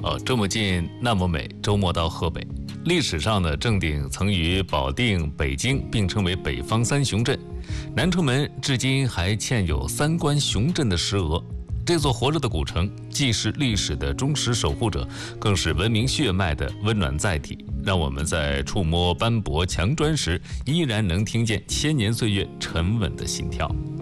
这么近那么美，周末到河北。历史上呢，正定曾与保定、北京并称为北方三雄镇，南城门至今还嵌有三关雄镇的石额。这座活着的古城，既是历史的忠实守护者，更是文明血脉的温暖载体，让我们在触摸斑驳墙砖时，依然能听见千年岁月沉稳的心跳。